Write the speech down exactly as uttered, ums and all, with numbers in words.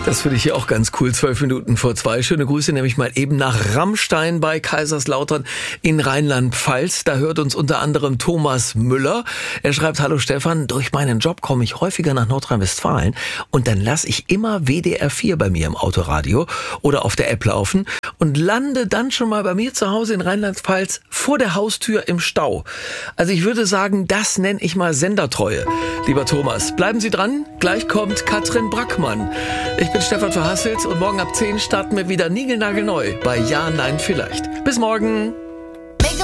Das finde ich hier auch ganz cool. Zwölf Minuten vor zwei. Schöne Grüße nämlich mal eben nach Ramstein bei Kaiserslautern in Rheinland-Pfalz. Da hört uns unter anderem Thomas Müller. Er schreibt: Hallo Stefan, durch meinen Job komme ich häufiger nach Nordrhein-Westfalen und dann lasse ich immer W D R vier bei mir im Autoradio oder auf der App laufen und lande dann schon mal bei mir zu Hause in Rheinland-Pfalz vor der Haustür im Stau. Also ich würde sagen, das nenne ich mal Sendertreue. Lieber Thomas, bleiben Sie dran. Gleich kommt Katrin Brackmann. Ich bin Stefan Verhasselt und morgen ab zehn starten wir wieder niegelnagelneu bei Ja, Nein, Vielleicht. Bis morgen.